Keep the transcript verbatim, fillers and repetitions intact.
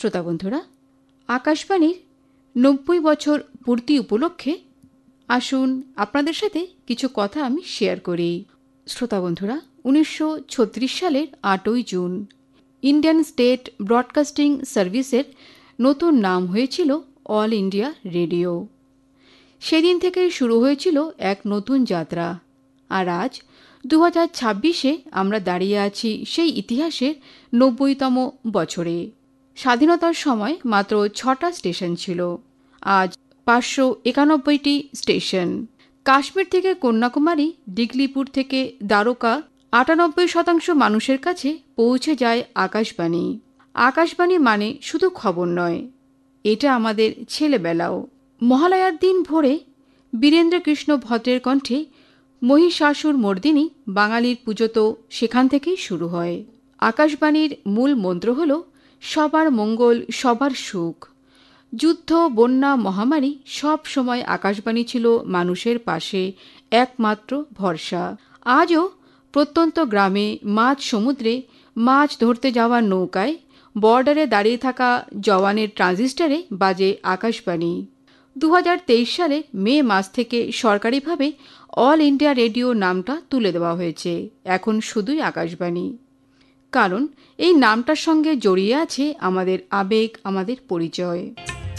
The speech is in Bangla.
শ্রোতা বন্ধুরা, আকাশবাণীর নব্বই বছর পূর্তি উপলক্ষে আসুন আপনাদের সাথে কিছু কথা আমি শেয়ার করি। শ্রোতা বন্ধুরা, উনিশশো ছত্রিশ সালের আটই জুন ইন্ডিয়ান স্টেট ব্রডকাস্টিং সার্ভিসের নতুন নাম হয়েছিল অল ইন্ডিয়া রেডিও। সেদিন থেকেই শুরু হয়েছিল এক নতুন যাত্রা। আর আজ দু হাজার ছাব্বিশে আমরা দাঁড়িয়ে আছি সেই ইতিহাসের নব্বইতম বছরে। স্বাধীনতার সময় মাত্র ছটা স্টেশন ছিল, আজ পাঁচশো একানব্বইটি স্টেশন। কাশ্মীর থেকে কন্যাকুমারী, ডিগলিপুর থেকে দ্বারকা, আটানব্বই শতাংশ মানুষের কাছে পৌঁছে যায় আকাশবাণী। আকাশবাণী মানে শুধু খবর নয়, এটা আমাদের ছেলেবেলাও। মহালয়ার দিন ভোরে বীরেন্দ্র কৃষ্ণ ভদ্রের কণ্ঠে মহিষাসুর মর্দিনী বাঙালির পুজো তো সেখান থেকেই শুরু হয়। আকাশবাণীর মূল মন্ত্র হল সবার মঙ্গল, সবার সুখ। যুদ্ধ, বন্যা, মহামারী সব সময় আকাশবাণী ছিল মানুষের পাশে একমাত্র ভরসা। আজও প্রত্যন্ত গ্রামে, মাঝ সমুদ্রে মাছ ধরতে যাওয়ার নৌকায়, বর্ডারে দাঁড়িয়ে থাকা জওয়ানের ট্রানজিস্টারে বাজে আকাশবাণী। দু হাজার তেইশ সালে মে মাস থেকে সরকারিভাবে অল ইন্ডিয়া রেডিও নামটা তুলে দেওয়া হয়েছে। এখন শুধুই আকাশবাণী। কারণ এই নামটার সঙ্গে জড়িয়ে আছে আমাদের আবেগ, আমাদের পরিচয়।